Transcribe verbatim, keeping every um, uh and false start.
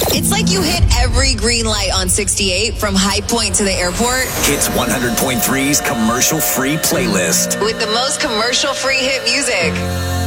It's like you hit every green light on sixty-eight from High Point to the airport. Hits one hundred point three's commercial-free playlist. With the most commercial-free hit music.